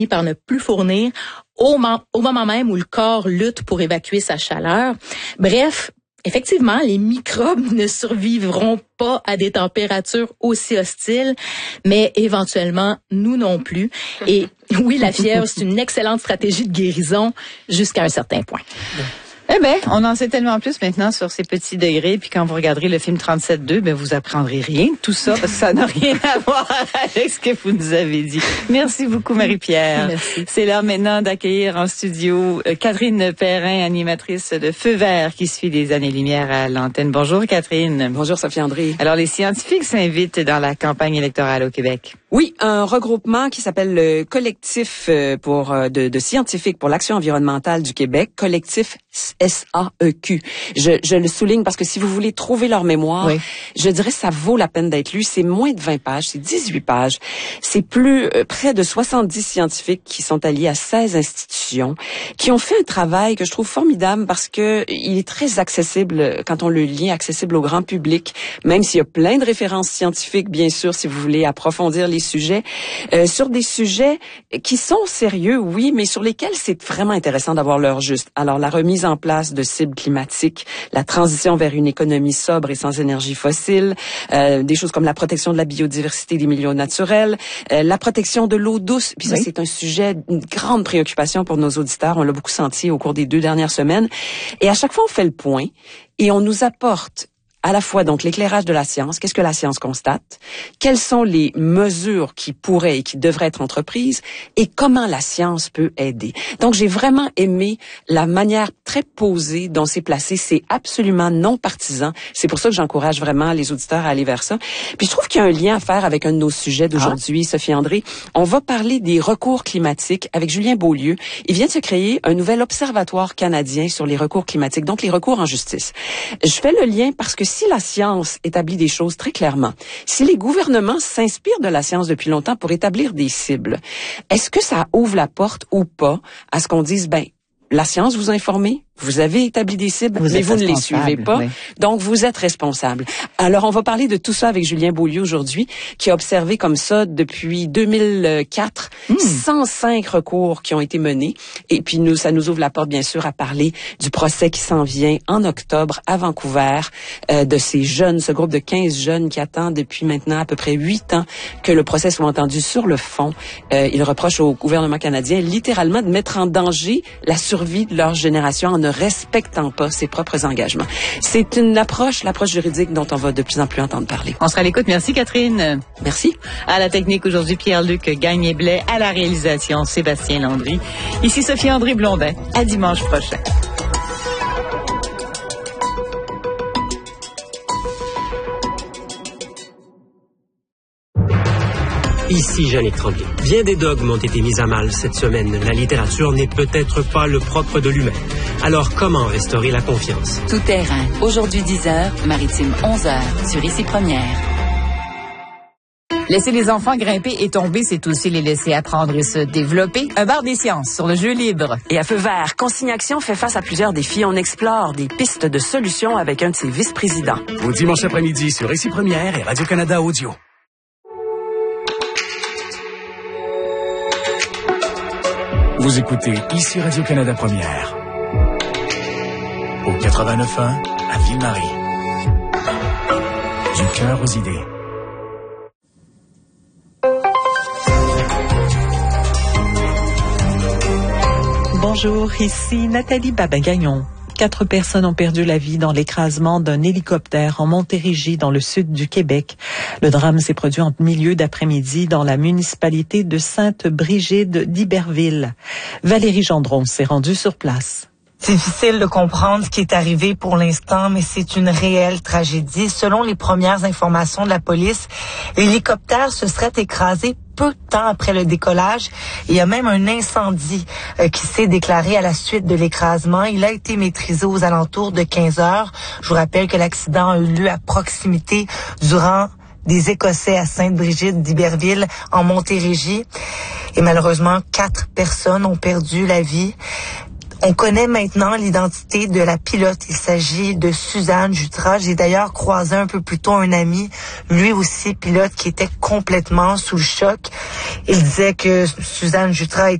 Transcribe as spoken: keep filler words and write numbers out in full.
par ne plus fournir au, mo- au moment même où le corps lutte pour évacuer sa chaleur. Bref, effectivement, les microbes ne survivront pas à des températures aussi hostiles, mais éventuellement, nous non plus. Et oui, la fièvre, c'est une excellente stratégie de guérison jusqu'à un certain point. Eh ben, on en sait tellement plus maintenant sur ces petits degrés. Puis quand vous regarderez le film trente-sept deux, ben vous apprendrez rien de tout ça parce que ça n'a rien à voir avec ce que vous nous avez dit. Merci beaucoup, Marie-Pierre. Merci. C'est l'heure maintenant d'accueillir en studio euh, Catherine Perrin, animatrice de Feu vert qui suit des années-lumière à l'antenne. Bonjour, Catherine. Bonjour, Sophie André. Alors, les scientifiques s'invitent dans la campagne électorale au Québec. Oui, un regroupement qui s'appelle le Collectif pour de, de scientifiques pour l'action environnementale du Québec, Collectif S A E Q. Je, je le souligne parce que si vous voulez trouver leur mémoire, oui. je dirais que ça vaut la peine d'être lu. C'est moins de vingt pages, c'est dix-huit pages. C'est plus euh, près de soixante-dix scientifiques qui sont alliés à seize institutions, qui ont fait un travail que je trouve formidable parce que il est très accessible quand on le lit, accessible au grand public, même s'il y a plein de références scientifiques, bien sûr, si vous voulez approfondir les sujets, euh, sur des sujets qui sont sérieux, oui, mais sur lesquels c'est vraiment intéressant d'avoir l'heure juste. Alors, la remise en place de cibles climatiques, la transition vers une économie sobre et sans énergie fossile, euh, des choses comme la protection de la biodiversité des milieux naturels, euh, la protection de l'eau douce, puis ça, oui. c'est un sujet, une grande préoccupation pour nos auditeurs. On l'a beaucoup senti au cours des deux dernières semaines. Et à chaque fois, on fait le point et on nous apporte à la fois donc l'éclairage de la science, qu'est-ce que la science constate, quelles sont les mesures qui pourraient et qui devraient être entreprises et comment la science peut aider. Donc j'ai vraiment aimé la manière très posée dont c'est placé, c'est absolument non partisan. C'est pour ça que j'encourage vraiment les auditeurs à aller vers ça. Puis je trouve qu'il y a un lien à faire avec un de nos sujets d'aujourd'hui, ah. Sophie André. On va parler des recours climatiques avec Julien Beaulieu. Il vient de se créer un nouvel observatoire canadien sur les recours climatiques, donc les recours en justice. Je fais le lien parce que si la science établit des choses très clairement, si les gouvernements s'inspirent de la science depuis longtemps pour établir des cibles, est-ce que ça ouvre la porte ou pas à ce qu'on dise, ben, la science vous a informé, vous avez établi des cibles, vous mais vous ne les suivez pas, oui. donc vous êtes responsable. Alors, on va parler de tout ça avec Julien Beaulieu aujourd'hui, qui a observé comme ça depuis deux mille quatre mmh. cent cinq recours qui ont été menés. Et puis, nous, ça nous ouvre la porte, bien sûr, à parler du procès qui s'en vient en octobre à Vancouver, euh, de ces jeunes, ce groupe de quinze jeunes qui attendent depuis maintenant à peu près huit ans que le procès soit entendu sur le fond. Euh, ils reprochent au gouvernement canadien littéralement de mettre en danger la survie de leur génération en ne respectant pas ses propres engagements. C'est une approche, l'approche juridique dont on va de plus en plus entendre parler. On sera à l'écoute. Merci, Catherine. Merci. À la technique aujourd'hui, Pierre-Luc Gagné-Blais. À la réalisation, Sébastien Landry. Ici Sophie André Blondin. À dimanche prochain. Ici Jeannick Tremblay. Bien des dogmes ont été mis à mal cette semaine. La littérature n'est peut-être pas le propre de l'humain. Alors, comment restaurer la confiance? Tout terrain. Aujourd'hui dix heures, Maritime onze heures, sur Ici Première. Laisser les enfants grimper et tomber, c'est aussi les laisser apprendre et se développer. Un bar des sciences sur le jeu libre. Et à Feu vert, Consigne Action fait face à plusieurs défis. On explore des pistes de solutions avec un de ses vice-présidents. Au dimanche après-midi sur Ici Première et Radio-Canada Audio. Vous écoutez Ici Radio-Canada Première. Au quatre-vingt-neuf point un à Ville-Marie. Du cœur aux idées. Bonjour, ici Nathalie Babin-Gagnon. Quatre personnes ont perdu la vie dans l'écrasement d'un hélicoptère en Montérégie, dans le sud du Québec. Le drame s'est produit en milieu d'après-midi dans la municipalité de Sainte-Brigide d'Iberville. Valérie Gendron s'est rendue sur place. C'est difficile de comprendre ce qui est arrivé pour l'instant, mais c'est une réelle tragédie. Selon les premières informations de la police, l'hélicoptère se serait écrasé peu de temps après le décollage. Il y a même un incendie euh, qui s'est déclaré à la suite de l'écrasement. Il a été maîtrisé aux alentours de quinze heures. Je vous rappelle que l'accident a eu lieu à proximité durant des Écossais à Sainte-Brigide d'Iberville en Montérégie. Et malheureusement, quatre personnes ont perdu la vie. On connaît maintenant l'identité de la pilote. Il s'agit de Suzanne Jutras. J'ai d'ailleurs croisé un peu plus tôt un ami, lui aussi pilote, qui était complètement sous le choc. Il disait que Suzanne Jutras